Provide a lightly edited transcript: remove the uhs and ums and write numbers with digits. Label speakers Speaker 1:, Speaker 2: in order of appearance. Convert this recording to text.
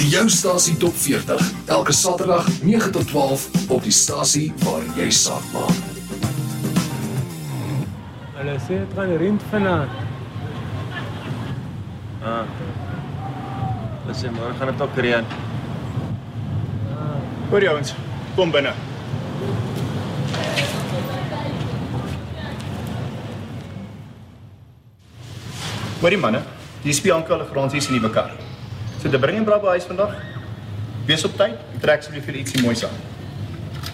Speaker 1: Die jou stasie top 40, elke Saterdag 9 tot 12 op die stasie waar jy saak maak.
Speaker 2: Hulle sê het gaan rind vanaand.
Speaker 3: Hulle sê môre gaan dit ook reën.
Speaker 4: Hoor jongens, kom binne. Hoorie manne, die Bianca hulle garanties in die mekaar. So, te bring en bra by huis vandag. Wees op tyd en trek asseblief vir ietsie moois aan.